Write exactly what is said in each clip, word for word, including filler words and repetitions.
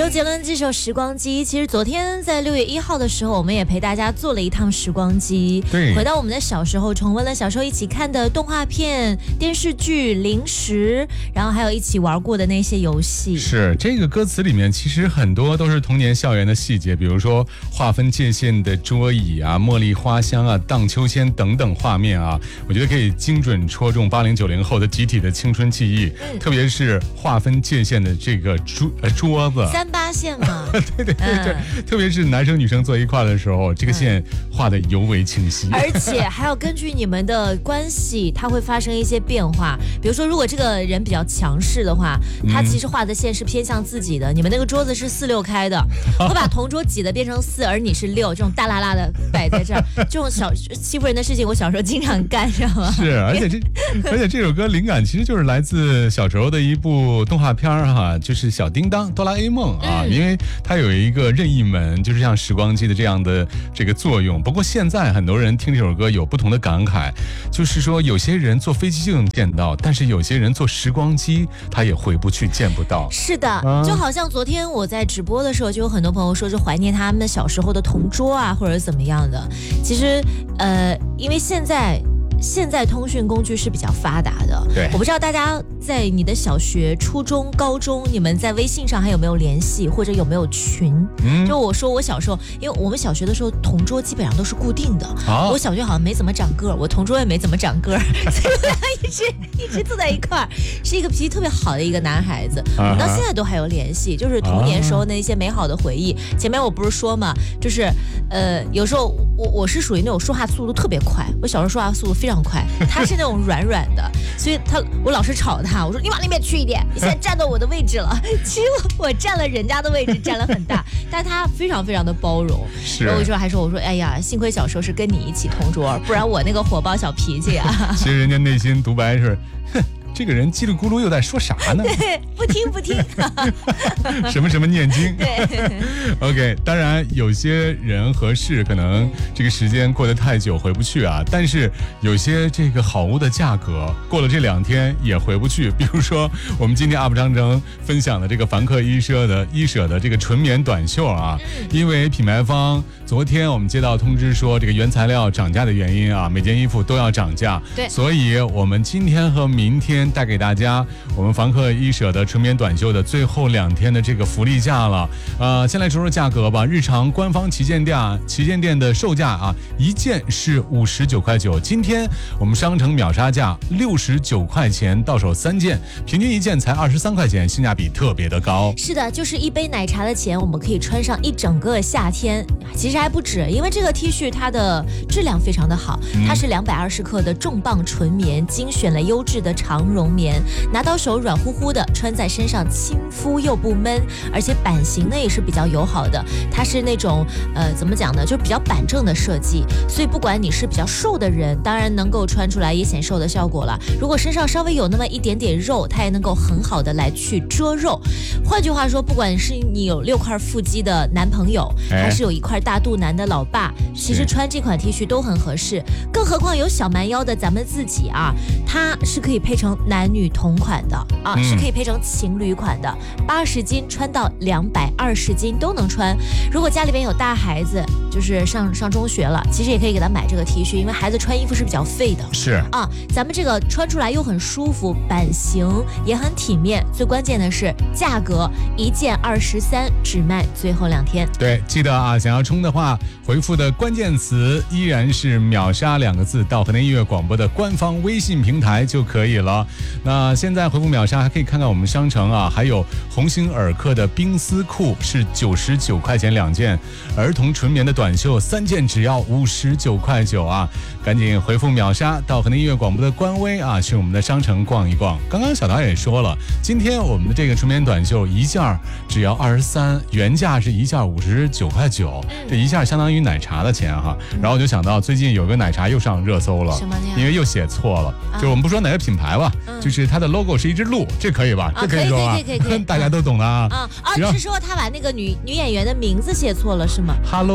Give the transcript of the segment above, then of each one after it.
周杰伦这首《时光机》，其实昨天在六月一号的时候，我们也陪大家做了一趟时光机， 对， 回到我们的小时候，重温了小时候一起看的动画片、电视剧、零食，然后还有一起玩过的那些游戏。 是这个歌词里面，其实很多都是童年校园的细节，比如说划分界限的桌椅啊、茉莉花香啊、荡秋千等等画面啊，我觉得可以精准戳中八零九零后的集体的青春记忆，嗯、特别是划分界限的这个桌呃桌子。 三八线嘛， 对对对对、嗯，特别是男生女生坐一块的时候，这个线画得尤为清晰， 而且还要根据你们的关系，它会发生一些变化。比如说，如果这个人比较强势的话，他其实画的线是偏向自己的。嗯、你们那个桌子是四六开的，会把同桌挤得变成四，而你是六，这种大拉拉的摆在这儿，这种小欺负人的事情，我小时候经常干，知道吗？ 是，而且这而且这首歌灵感其实就是来自小时候的一部动画片哈，就是小叮当、哆啦 A 梦啊。嗯因为它有一个任意门，就是像时光机的这样的这个作用。不过现在很多人听这首歌有不同的感慨，就是说有些人坐飞机就能见到，但是有些人坐时光机他也回不去，见不到。 是的，啊、就好像昨天我在直播的时候，就有很多朋友说是怀念他们小时候的同桌啊，或者怎么样的。其实，呃，因为现在。现在通讯工具是比较发达的， 对， 我不知道大家在你的小学、初中、高中，你们在微信上还有没有联系，或者有没有群？嗯，就我说我小时候，因为我们小学的时候同桌基本上都是固定的，啊、我小学好像没怎么长个儿，我同桌也没怎么长个儿，所以我俩一直一直坐在一块儿，是一个脾气特别好的一个男孩子，我们到现在都还有联系，就是童年时候那些美好的回忆。前面我不是说嘛，就是呃，有时候我我是属于那种说话速度特别快，我小时候说话速度非常。非常快，他是那种软软的，所以他我老是吵他，我说你往那边去一点，你现在站到我的位置了。其实我我占了人家的位置，占了很大，但他非常非常的包容。 是， 然后我说还说我说哎呀，幸亏小时候是跟你一起同桌，不然我那个火爆小脾气啊。 其实人家内心独白是，哼。这个人叽里咕噜又在说啥呢？ 对，不听不听。 什么什么念经？ 对。 OK， 当然有些人和事可能这个时间过得太久回不去啊，但是有些这个好物的价格过了这两天也回不去。比如说我们今天 U P 张征分享的这个凡客衣舍的衣舍的这个纯棉短袖啊，因为品牌方昨天我们接到通知说这个原材料涨价的原因啊，每件衣服都要涨价。 对， 所以我们今天和明天带给大家我们凡客衣舍的纯棉短袖的最后两天的这个福利价了。呃，先来说说价格吧。日常官方旗舰店啊，旗舰店的售价啊，一件是五十九块九，今天我们商城秒杀价六十九块钱到手三件，平均一件才二十三块钱，性价比特别的高。 是的，就是一杯奶茶的钱，我们可以穿上一整个夏天。其实还不止，因为这个 T 恤它的质量非常的好，它是两百二十克的重磅纯棉，精选了优质的长绒棉，拿到手软乎乎的，穿在身上亲肤又不闷，而且版型呢也是比较友好的，它是那种呃怎么讲呢，就比较板正的设计，所以不管你是比较瘦的人，当然能够穿出来也显瘦的效果了。如果身上稍微有那么一点点肉，它也能够很好的来去遮肉。换句话说，不管是你有六块腹肌的男朋友，还是有一块大肚腩的老爸，其实穿这款 T 恤都很合适。更何况有小蛮腰的咱们自己啊，它是可以配成男女同款的啊、嗯，是可以配成情侣款的，八十斤穿到两百二十斤都能穿。如果家里边有大孩子，就是上上中学了，其实也可以给他买这个 T 恤，因为孩子穿衣服是比较费的。 是啊，咱们这个穿出来又很舒服，版型也很体面，最关键的是价格，一件二十三，只卖最后两天。 对，记得啊，想要冲的话，回复的关键词依然是秒杀两个字到河南音乐广播的官方微信平台就可以了。那现在回复秒杀还可以看看我们商城啊，还有鸿星尔克的冰丝裤是九十九块钱两件，儿童纯棉的短袖三件只要五十九块九啊！赶紧回复秒杀到河南音乐广播的官微啊，去我们的商城逛一逛。刚刚小导也说了，今天我们的这个纯棉短袖一件只要二十三，原价是一件五十九块九，这一件相当于奶茶的钱哈。然后我就想到最近有个奶茶又上热搜了， 什么呀？ 因为又写错了，啊、就我们不说哪个品牌吧，嗯、就是它的 logo 是一只鹿，这可以吧？ 啊、 这可以说吧？ 可以可以可以可以， 大家都懂的啊。 啊啊！你是说他把那个女女演员的名字写错了是吗 ？Hello Kitty。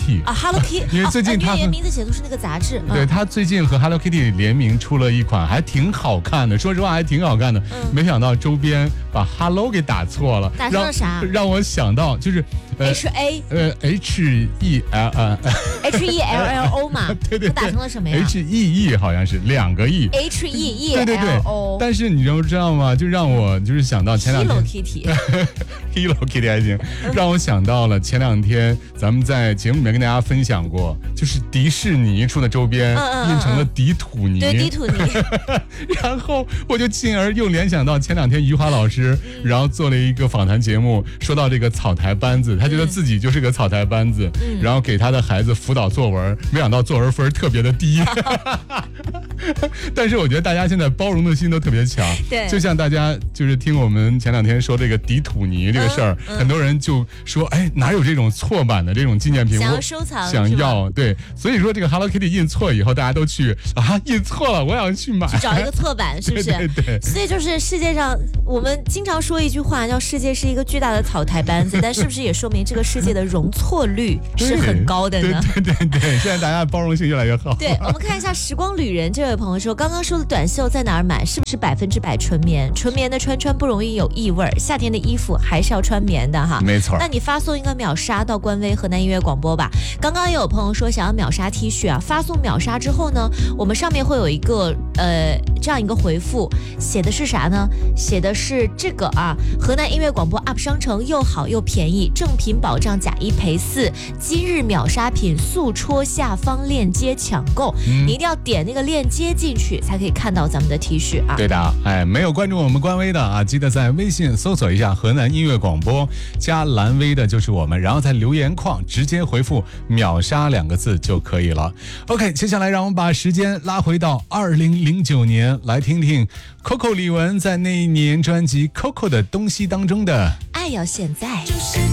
Kitty 啊 ，Hello Kitty， 因为最近他、 哦、名字写的是那个杂志， 对、嗯、他最近和 Hello Kitty 联名出了一款，还挺好看的，说实话还挺好看的。嗯、没想到周边把 Hello 给打错了， 打成了啥？ 让我想到就是。 呃、H A 呃 H E L 呃 H E L L O 嘛， 对对对， 打成了什么呀 ？H E E 好像是两个 E。 H E E L O。 对对对。但是你知道吗？就让我就是想到前两天 Hello Kitty，Hello Kitty 还行，让我想到了前两天咱们在节目里面跟大家分享过，就是迪士尼出的周边印成了迪土尼， 对迪土尼。 然后我就进而又联想到前两天余华老师，然后做了一个访谈节目，说到这个草台班子，他觉得自己就是个草台班子，嗯、然后给他的孩子辅导作文，没想到作文分特别的低。但是我觉得大家现在包容的心都特别强， 对， 就像大家就是听我们前两天说这个迪土尼这个事儿、嗯嗯，很多人就说，哎，哪有这种错版的这种纪念品？ 想要收藏， 想要，对，所以说这个 Hello Kitty 印错以后，大家都去啊，印错了，我想去买， 去找一个错版，是不是？ 对对对。 所以就是世界上，我们经常说一句话，叫世界是一个巨大的草台班子，但是不是也说明这个世界的容错率是很高的呢？ 对对对 对, 对，现在大家包容性越来越好。 对，我们看一下时光旅人这位朋友说，刚刚说的短袖在哪儿买？是不是百分之百纯棉？纯棉的穿穿不容易有异味，夏天的衣服还是要穿棉的哈。 没错。 那你发送一个秒杀到官微河南音乐广播吧。刚刚也有朋友说想要秒杀 T 恤啊，发送秒杀之后呢，我们上面会有一个呃这样一个回复，写的是啥呢？写的是这个啊，河南音乐广播 App 商城又好又便宜，正品保障假一赔四，今日秒杀品速戳下方链接抢购、嗯、你一定要点那个链接进去才可以看到咱们的 T 恤啊。 对的，哎，没有关注我们官微的啊，记得在微信搜索一下河南音乐广播，加蓝微的就是我们，然后在留言框直接回复秒杀两个字就可以了。 OK， 接下来让我们把时间拉回到二零零九年，来听听 Coco 李玟在那一年专辑 Coco 的东西当中的爱要现在。